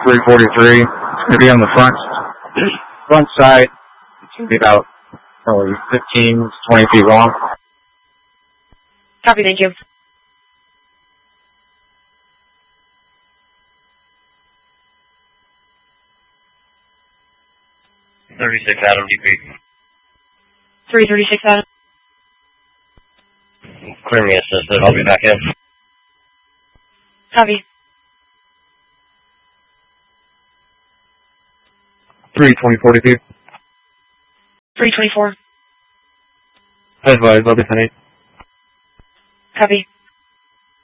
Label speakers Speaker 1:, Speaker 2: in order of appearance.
Speaker 1: 343. It's going to be on the front side. It's going to be about probably 15 to 20 feet long.
Speaker 2: Copy, thank you.
Speaker 3: Adam, DP.
Speaker 2: 336 Adam.
Speaker 3: Clear me assisted. I'll be back in.
Speaker 2: Copy.
Speaker 1: 32042.
Speaker 2: 324.
Speaker 1: Advise, I'll be 10-8.
Speaker 2: Copy.